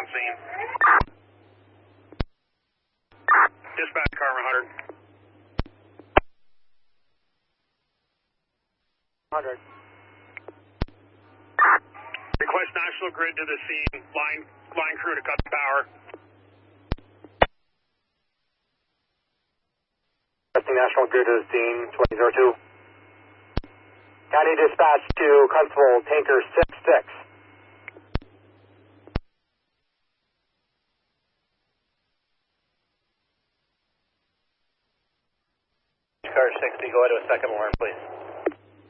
scene. Dispatch car 100. 100. Request National Grid to the scene. Line crew to cut the power. Requesting National Grid to the scene, 2002. County dispatch to Constable Tanker 66. Car 60, go ahead to a second alarm, please.